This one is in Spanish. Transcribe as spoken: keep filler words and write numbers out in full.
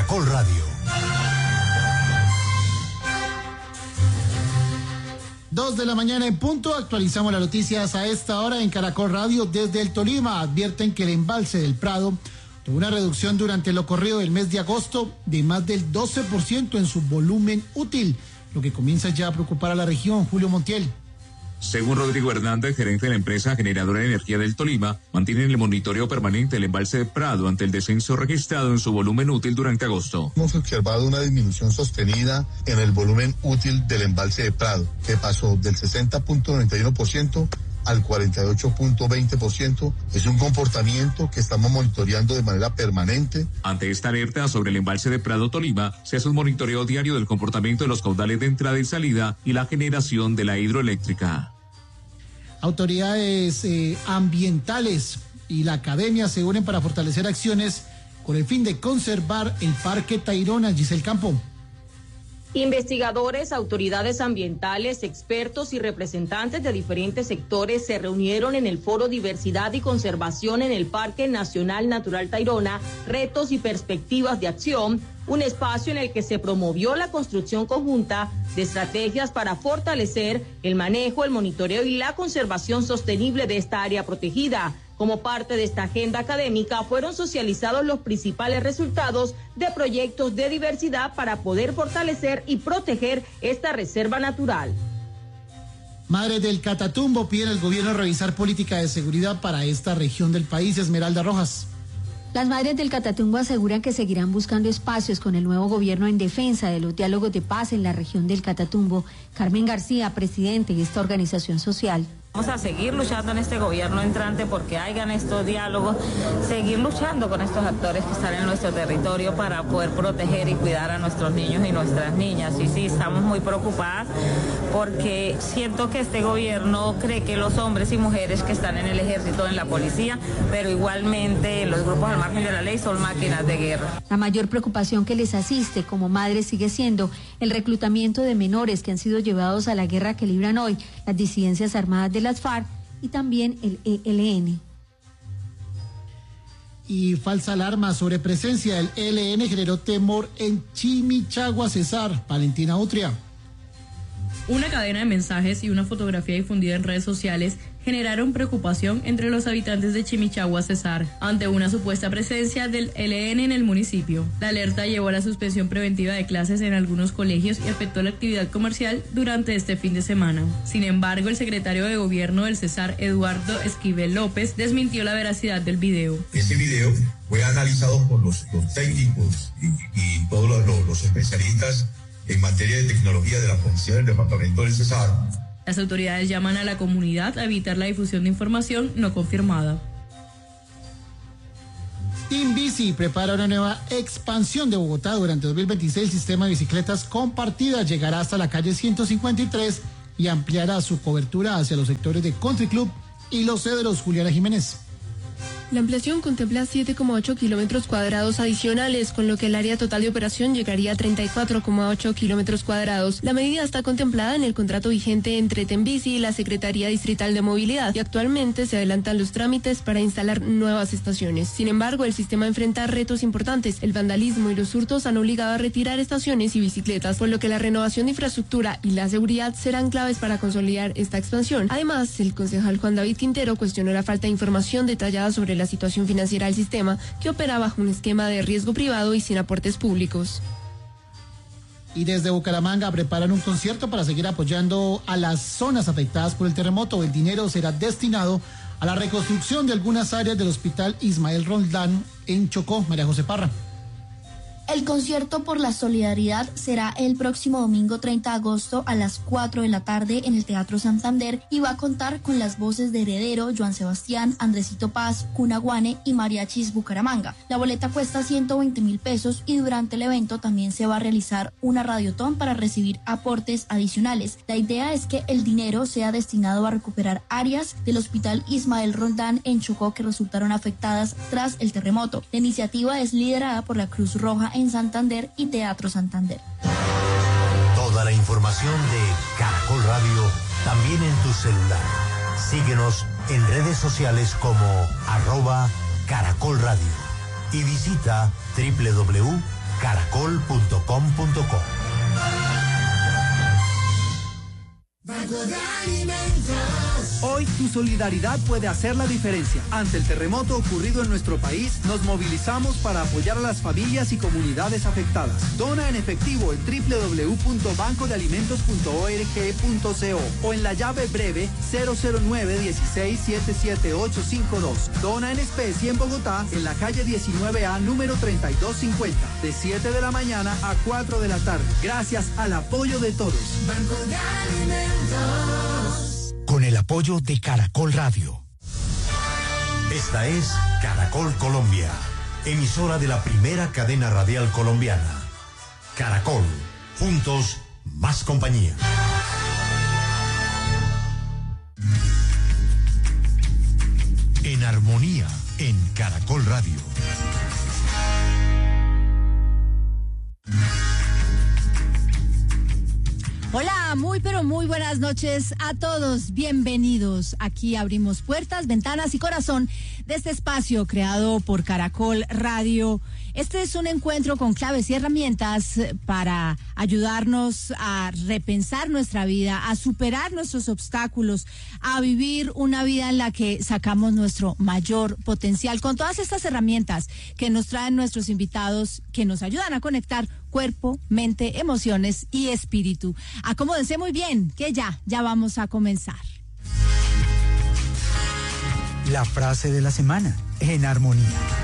Caracol Radio. Dos de la mañana en punto, actualizamos las noticias a esta hora en Caracol Radio. Desde el Tolima advierten que el embalse del Prado tuvo una reducción durante lo corrido del mes de agosto de más del doce por ciento en su volumen útil, lo que comienza ya a preocupar a la región. Julio Montiel. Según Rodrigo Hernández, gerente de la empresa generadora de energía del Tolima, mantienen el monitoreo permanente del embalse de Prado ante el descenso registrado en su volumen útil durante agosto. Hemos observado una disminución sostenida en el volumen útil del embalse de Prado, que pasó del sesenta punto noventa y uno por ciento al cuarenta y ocho punto veinte por ciento. Es un comportamiento que estamos monitoreando de manera permanente. Ante esta alerta sobre el embalse de Prado Tolima, se hace un monitoreo diario del comportamiento de los caudales de entrada y salida y la generación de la hidroeléctrica. Autoridades eh, ambientales y la academia se unen para fortalecer acciones con el fin de conservar el Parque Tayrona. Giselle Campo. Investigadores, autoridades ambientales, expertos y representantes de diferentes sectores se reunieron en el Foro Diversidad y Conservación en el Parque Nacional Natural Tayrona, Retos y Perspectivas de Acción, un espacio en el que se promovió la construcción conjunta de estrategias para fortalecer el manejo, el monitoreo y la conservación sostenible de esta área protegida. Como parte de esta agenda académica, fueron socializados los principales resultados de proyectos de diversidad para poder fortalecer y proteger esta reserva natural. Madres del Catatumbo piden al gobierno revisar política de seguridad para esta región del país. Esmeralda Rojas. Las madres del Catatumbo aseguran que seguirán buscando espacios con el nuevo gobierno en defensa de los diálogos de paz en la región del Catatumbo. Carmen García, presidente de esta organización social. Vamos a seguir luchando en este gobierno entrante porque hayan estos diálogos, seguir luchando con estos actores que están en nuestro territorio para poder proteger y cuidar a nuestros niños y nuestras niñas. Y sí, estamos muy preocupadas porque siento que este gobierno cree que los hombres y mujeres que están en el ejército, en la policía, pero igualmente los grupos al margen de la ley son máquinas de guerra. La mayor preocupación que les asiste como madres sigue siendo el reclutamiento de menores que han sido llevados a la guerra que libran hoy las disidencias armadas de las FARC y también el E L N. Y falsa alarma sobre presencia del E L N generó temor en Chimichagua, Cesar. Valentina Utria. Una cadena de mensajes y una fotografía difundida en redes sociales generaron preocupación entre los habitantes de Chimichagua, Cesar, ante una supuesta presencia del E L N en el municipio. La alerta llevó a la suspensión preventiva de clases en algunos colegios y afectó la actividad comercial durante este fin de semana. Sin embargo, el secretario de gobierno del Cesar, Eduardo Esquivel López, desmintió la veracidad del video. Este video fue analizado por los, los técnicos y, y todos los, los, los especialistas en materia de tecnología de la Policía del Departamento del Cesar. Las autoridades llaman a la comunidad a evitar la difusión de información no confirmada. Team Bici prepara una nueva expansión de Bogotá. Durante dos mil veintiséis, el sistema de bicicletas compartidas llegará hasta la calle ciento cincuenta y tres y ampliará su cobertura hacia los sectores de Country Club y Los Cedros. Juliana Jiménez. La ampliación contempla siete coma ocho kilómetros cuadrados adicionales, con lo que el área total de operación llegaría a treinta y cuatro coma ocho kilómetros cuadrados. La medida está contemplada en el contrato vigente entre Tembici y la Secretaría Distrital de Movilidad y actualmente se adelantan los trámites para instalar nuevas estaciones. Sin embargo, el sistema enfrenta retos importantes. El vandalismo y los hurtos han obligado a retirar estaciones y bicicletas, por lo que la renovación de infraestructura y la seguridad serán claves para consolidar esta expansión. Además, el concejal Juan David Quintero cuestionó la falta de información detallada sobre la situación financiera del sistema, que opera bajo un esquema de riesgo privado y sin aportes públicos. Y desde Bucaramanga preparan un concierto para seguir apoyando a las zonas afectadas por el terremoto. El dinero será destinado a la reconstrucción de algunas áreas del Hospital Ismael Roldán en Chocó. María José Parra. El concierto por la solidaridad será el próximo domingo treinta de agosto a las cuatro de la tarde en el Teatro Santander y va a contar con las voces de Heredero, Joan Sebastián, Andresito Paz, Cunaguane y Mariachis Bucaramanga. La boleta cuesta ciento veinte mil pesos y durante el evento también se va a realizar una radiotón para recibir aportes adicionales. La idea es que el dinero sea destinado a recuperar áreas del Hospital Ismael Roldán en Chocó que resultaron afectadas tras el terremoto. La iniciativa es liderada por la Cruz Roja en Santander y Teatro Santander. Toda la información de Caracol Radio también en tu celular. Síguenos en redes sociales como arroba Caracol Radio y visita doble u doble u doble u punto caracol punto com punto co. Banco de Alimentos. Hoy tu solidaridad puede hacer la diferencia. Ante el terremoto ocurrido en nuestro país, nos movilizamos para apoyar a las familias y comunidades afectadas. Dona en efectivo en doble u doble u doble u punto banco de alimentos punto org punto co o en la llave breve cero cero nueve dieciséis siete siete ocho cinco dos. Dona en especie en Bogotá, en la calle diecinueve A, número treinta y dos cincuenta, de siete de la mañana a cuatro de la tarde. Gracias al apoyo de todos. Banco de Alimentos. Con el apoyo de Caracol Radio. Esta es Caracol Colombia, emisora de la primera cadena radial colombiana. Caracol, juntos, más compañía. En armonía, en Caracol Radio. Hola, muy pero muy buenas noches a todos. Bienvenidos. Aquí abrimos puertas, ventanas y corazón de este espacio creado por Caracol Radio. Este es un encuentro con claves y herramientas para ayudarnos a repensar nuestra vida, a superar nuestros obstáculos, a vivir una vida en la que sacamos nuestro mayor potencial. Con todas estas herramientas que nos traen nuestros invitados, que nos ayudan a conectar cuerpo, mente, emociones y espíritu. Acomódense muy bien, que ya, ya vamos a comenzar. La frase de la semana, en armonía.